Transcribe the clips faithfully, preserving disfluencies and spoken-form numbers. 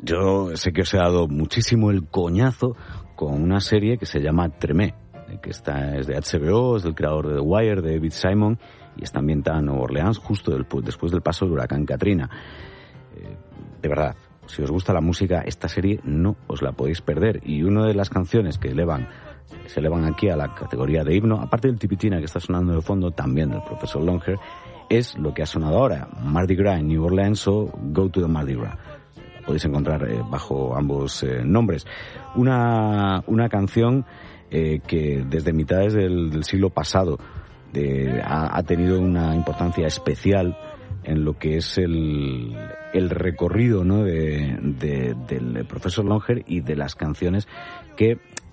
yo sé que os he dado muchísimo el coñazo con una serie que se llama Tremé, que está, es de H B O, es del creador de The Wire, de David Simon, y está ambientada en Nueva Orleans justo del, después del paso del huracán Katrina. Eh, de verdad, si os gusta la música, esta serie no os la podéis perder. Y una de las canciones que elevan, se elevan aquí a la categoría de himno, aparte del tipitina que está sonando de fondo, también del profesor Longhair, es lo que ha sonado ahora, Mardi Gras en New Orleans o Go to the Mardi Gras. La podéis encontrar eh, bajo ambos eh, nombres. Una, una canción eh, que desde mitades del, del siglo pasado eh, ha, ha tenido una importancia especial en lo que es el, el recorrido, ¿no?, de, de, del profesor Longhair y de las canciones que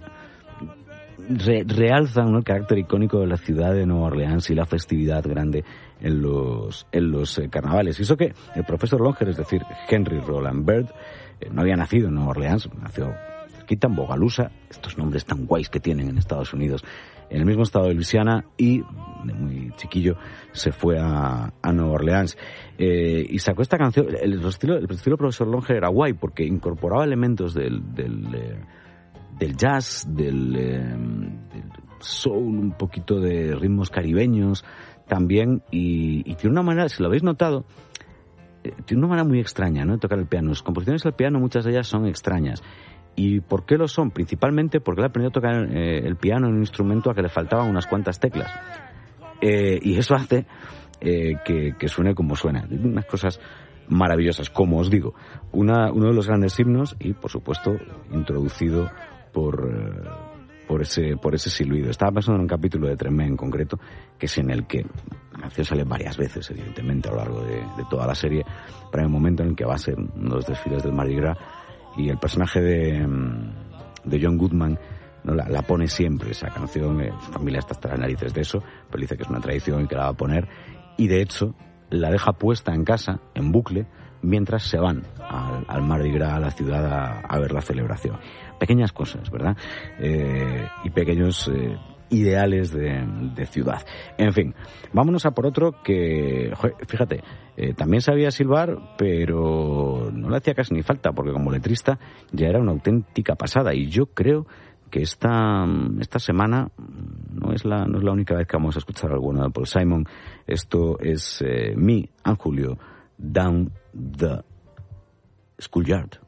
re, realzan, ¿no?, el carácter icónico de la ciudad de Nueva Orleans y la festividad grande en los, en los eh, carnavales. Y eso que el profesor Longhair, es decir, Henry Roland Bird, eh, no había nacido en Nueva Orleans, nació cerquita en Bogalusa, estos nombres tan guays que tienen en Estados Unidos, en el mismo estado de Luisiana, y de muy chiquillo se fue a, a Nueva Orleans eh, y sacó esta canción. El, el estilo el estilo profesor Longhair era guay porque incorporaba elementos del del, eh, del jazz, del, eh, del soul, un poquito de ritmos caribeños también, y, y tiene una manera, si lo habéis notado, eh, tiene una manera muy extraña, ¿no?, de tocar el piano. Sus composiciones al piano, muchas de ellas son extrañas. ¿Y por qué lo son? Principalmente porque él aprendió a tocar eh, el piano en un instrumento a que le faltaban unas cuantas teclas. Eh, y eso hace eh, que, que suene como suena. Unas cosas maravillosas, como os digo. Una, uno de los grandes himnos y, por supuesto, introducido por, eh, por, ese, por ese silbido. Estaba pensando en un capítulo de Tremé en concreto, que es en el que la canción sale varias veces, evidentemente, a lo largo de, de toda la serie, pero hay un momento en el que va a ser uno de los desfiles del Mardi Gras y el personaje de, de John Goodman, ¿no?, la, la pone siempre, esa canción. Eh, su familia está hasta las narices de eso, pero dice que es una tradición y que la va a poner, y de hecho la deja puesta en casa, en bucle, mientras se van al, al Mardi Gras, a la ciudad, a, a ver la celebración. Pequeñas cosas, ¿verdad? Eh, y pequeños eh, ideales de, de ciudad. En fin, vámonos a por otro que, joder, fíjate, eh, también sabía silbar, pero no le hacía casi ni falta, porque como letrista ya era una auténtica pasada. Y yo creo que esta, esta semana no es la no es la única vez que vamos a escuchar alguna de Paul Simon. Esto es eh, Me and Julio, Down the Schoolyard.